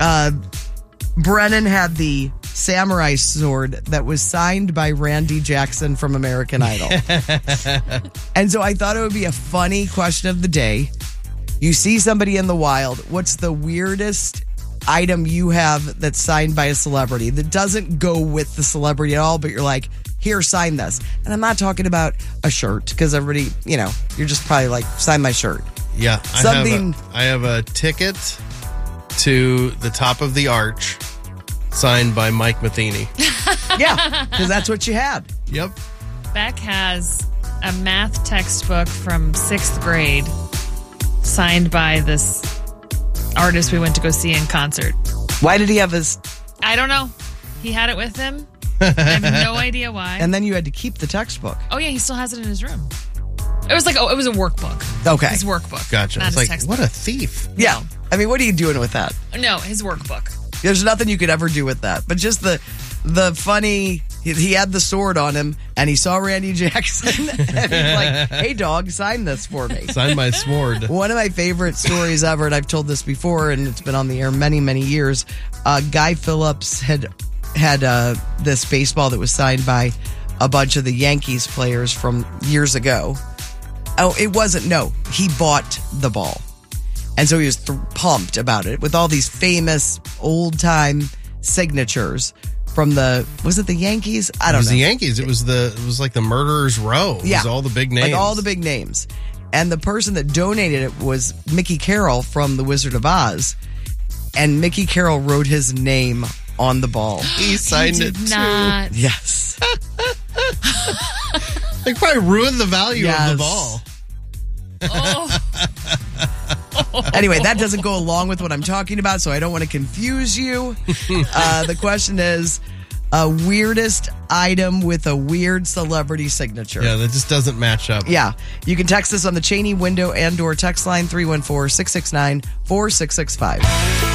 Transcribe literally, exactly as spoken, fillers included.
Uh, Brennan had the samurai sword that was signed by Randy Jackson from American Idol. And so I thought it would be a funny question of the day. You see somebody in the wild. What's the weirdest item you have that's signed by a celebrity that doesn't go with the celebrity at all, but you're like, here, sign this. And I'm not talking about a shirt because everybody, you know, you're just probably like, sign my shirt. Yeah. I Something. Have a, I have a ticket to the top of the arch signed by Mike Matheny. Yeah, because that's what you had. Yep. Beck has a math textbook from sixth grade signed by this artist we went to go see in concert. Why did he have his... I don't know. He had it with him. I have no idea why. And then you had to keep the textbook. Oh, yeah, he still has it in his room. It was like, oh, it was a workbook. Okay. His workbook. Gotcha. Not It's his like, textbook. what a thief. Yeah. I mean, what are you doing with that? No, his workbook. There's nothing you could ever do with that. But just the the funny, he, he had the sword on him, and he saw Randy Jackson, and he's like, hey, dog, sign this for me. Sign my sword. One of my favorite stories ever, and I've told this before, and it's been on the air many, many years. Uh, Guy Phillips had had uh, this baseball that was signed by a bunch of the Yankees players from years ago. Oh, it wasn't. No, he bought the ball. And so he was th- pumped about it with all these famous old-time signatures from the, was it the Yankees? I It don't was know. the Yankees. It was the it was like the Murderers Row. It Yeah. was all the big names. Like all the big names. And the person that donated it was Mickey Carroll from The Wizard of Oz. And Mickey Carroll wrote his name on the ball. He signed he it did too. not. Yes. They probably ruined the value Yes. of the ball. Oh. Anyway, that doesn't go along with what I'm talking about, so I don't want to confuse you. Uh, the question is, a weirdest item with a weird celebrity signature. Yeah, that just doesn't match up. Yeah. You can text us on the Cheney window and or text line three one four, six six nine, four six six five.